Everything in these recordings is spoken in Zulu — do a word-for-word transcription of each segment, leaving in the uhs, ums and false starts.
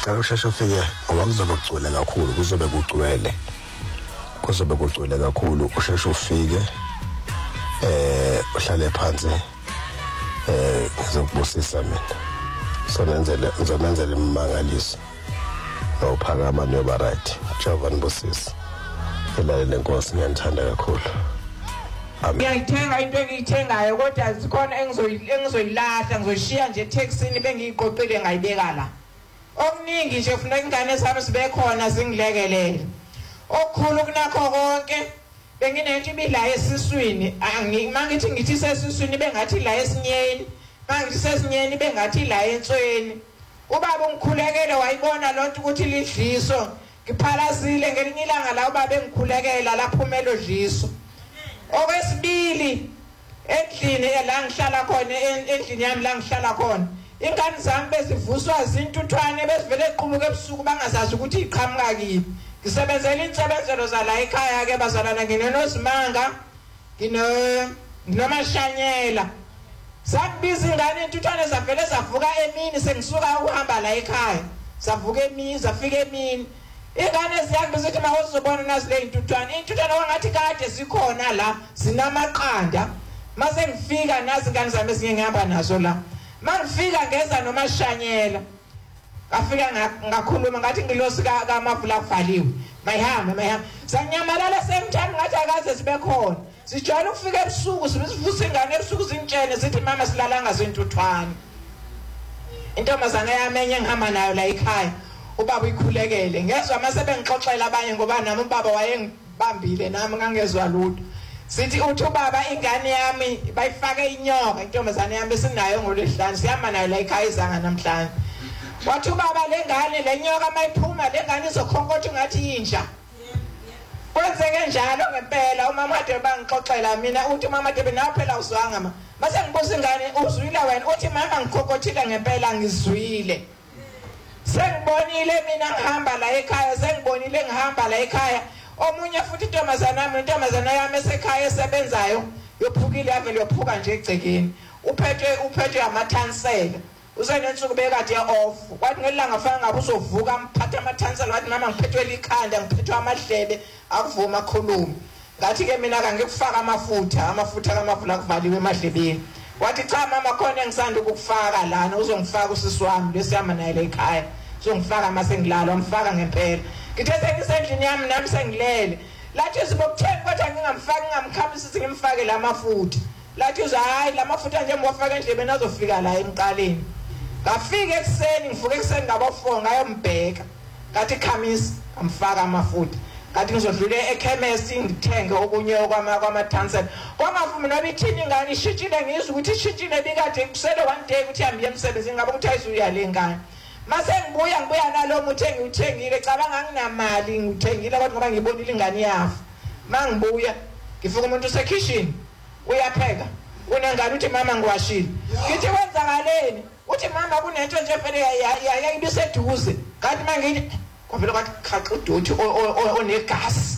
Ngicela usheshe ufike ngoba kuzobe kucwele kakhulu, kuzobe kucwele. Kuzobe kucwele kakhulu, usheshe ufike. Eh uhlale phansi. Eh ngizokubusisa mina. Sonenzele ngizomenzela imangaliso. Awuphakama noba right. Jehova nibusise. Elale lenkosi ngiyanthanda kakhulu. Ngiyayithenga into engiyithengayo kodwa zikhona engizoyilahla ngizoyishiya nje taxini bengiyiqoqile ngayibeka la. Okuningi nje ufuna ingane zami sibe khona zingilekelele. Okukhulu kunakho konke benginento ibila esiswini mangithi ngithi sesiswini bengathi la esinyeni mangithi sesinyeni bengathi la entsweni. Ubaba ungikhulekele wayibona lonto ukuthi lidliso ngiphalazile ngelinye ilanga la ubaba engikhulekela laphumela odliso. Okwesibili endlini la ngihlala khona endlini yami la ngihlala khona ingane zami bezivuswa izintuthwane bezivele eqhumuka ebusuku bangazazi ukuthi iqhamuka kipi. Ngisebenzela insebenzelo zala ekhaya ke bazalana nginenozimanga ngino nginomashanyela. Sakubiza ingane intuthwane zavele zavuka emini sengisuka ukuhamba la ekhaya. Zavuka emini zafika emini. Ingane ziyakubiza ukuthi mawuzobona nazi le intuthwane. Intuthwane wangathi kade zikhona la zinamaqanda. Mase ngifika nazi ingane zami ezinye ngihamba nazo la. Mangifika ngeza nomashanyela. Ngafika ngakhuluma ngathi ngilosi kaMavula kuvaliwe. Mayihamba mayihamba. Sanyamalala same time ngathi akaze sibe khona. Sijwayele ukufika ebusuku sivusa ingane ebusuku zintshene sithi mama silala ngazintuthwane. Intombazana yami enye ngihamba nayo la ekhaya. Ubaba uyikhulekele ngezwe mase bengixoxela abanye ngoba nami ubaba wayengibambile nami ngangezwa lutho. Sithi uthi ubaba ingane yami bayifake inyoka intombazana yami esinayo ngolesihlanu sihamba nayo la ekhaya izanga namhlanje. Wathi ubaba lengane lenyoka mayiphuma lengane izokhonkotha ngathi inja. Kwenzeke njalo ngempela umama wade bangixoxela mina uthi mama Debe nawe phela uzwanga ma. Mase ngibuza ingane uzwile wena uthi mama ngikhokothile ngempela ngizwile. Sengibonile mina ngihamba la ekhaya sengibonile ngihamba la ekhaya. Omunye futhi intombazana yami intombazana yami esekhaya esebenzayo yophukile yavele yophuka nje egcekeni. Uphethwe uphethwe amathansela. Usenensuku bekade off. Kwathi ngelanga fana ngabe uzovuka mphatha amathansela wathi mama ngiphethwe likhanda ngiphethwe amadlebe akuvuma khuluma. Ngathi ke mina ngangikufaka amafutha amafutha kaMavula kuvaliwe emadlebeni. Wathi cha mama khona engisanda ukufaka lana uzongifaka usisi wami lesiyama naye la ekhaya. Uzongifaka mase ngilala wamfaka ngempela. Ngithe sengisendlini yami nami sengilele. Lathi sibokuthenga kodwa ngingamfaki ngingamkhamisi ngimfake la mafutha. Lathi uza hayi la mafutha nje ngwafaka endlebeni azofika la emqaleni. Ngafika ekseni ngivuka ekseni ngaba four ngayombheka. Ngathi khamisi amfaka amafutha. Ngathi ngizodlule ekhemist ngithenge okunye okwama kwamathansela. Kwangavumi noba ithini ingane ishitshile ngizwe ukuthi ishitshile bikade kusele one day ukuthi ihambe emsebenzini ngabe ukuthi ayizuya le ngane. Mase ngibuya ngibuya nalo muthi engiuthengile cabanga nginamali ngithengile kodwa ngoba ngibonile ingane yafa. Mangibuya ngifika umuntu usekitchen uyapheka. Unengane uthi mama ngiwashile. Ngithi kwenzakaleni? Uthi mama kunento nje vele yayibiseduze. Kanti mangithi kwavela kwathi khaqa udothi onegas.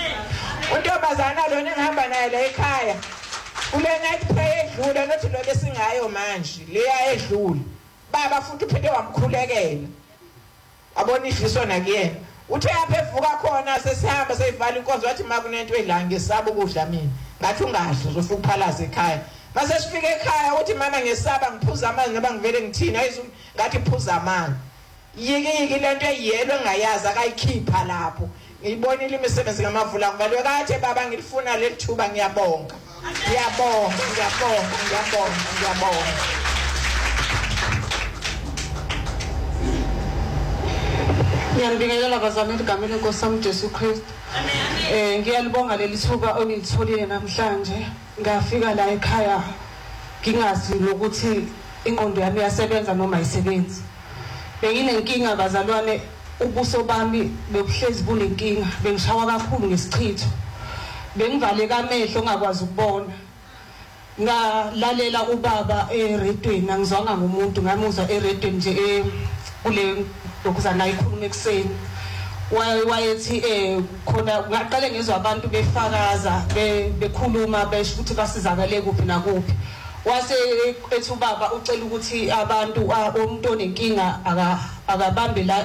Untombazana lo engihamba naye la ekhaya. Kule night prayer edlule nothi lo lesingayo manje leya edlule. Baba futhi uphethe wamkhulekela. Abona idliso nakuyena. Uthe yapha evuka khona sesihamba seyivala inkonzo wathi makunento edla ngesaba ukudla mina. Ngathi ungadli uzofika uphalaza ekhaya. Mase sifike ekhaya uthi mama ngesaba ngiphuza amanzi ngoba ngivele ngithina ayizu ngathi phuza amanzi. Yiki yiki lento eyelo engayazi akayikhipha lapho. Ngiyibonile imisebenzi kaMavula kuvaliwe kathe baba ngilifuna le thuba ngiyabonga. Ngiyabonga ngiyabonga ngiyabonga ngiyabonga. Ngiyabingelela bazalwane egameni lenkosi yami Jesu Kristu. Eh ngiyalibonga leli thuba ongilitholile namhlanje. Ngafika la ekhaya ngingazi ukuthi ingqondo yami iyasebenza noma ayisebenzi. Benginenkinga bazalwane ubuso bami bebuhlezi bunenkinga bengishawa kakhulu ngesichitho. Bengivaleke amehlo ngakwazi ukubona. Ngalalela ubaba eredweni angizwanga ngomuntu ngamuzwa eredweni nje kule lokuzana ikhuluma ekseni. Wayethi eh khona ngaqale ngizwa abantu befakaza bekhuluma besho ukuthi basizakale kuphi nakuphi. Wase ethi ubaba ucela ukuthi abantu umuntu onenkinga akabambe la